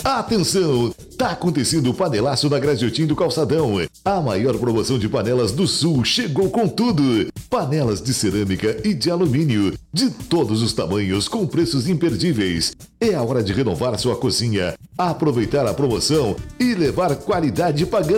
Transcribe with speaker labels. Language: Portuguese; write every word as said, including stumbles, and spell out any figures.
Speaker 1: Atenção! Tá acontecendo o panelaço da Graziotin do Calçadão. A maior promoção de panelas do Sul chegou com tudo. Panelas de cerâmica e de alumínio, de todos os tamanhos, com preços imperdíveis. É a hora de renovar sua cozinha, aproveitar a promoção e levar qualidade pagando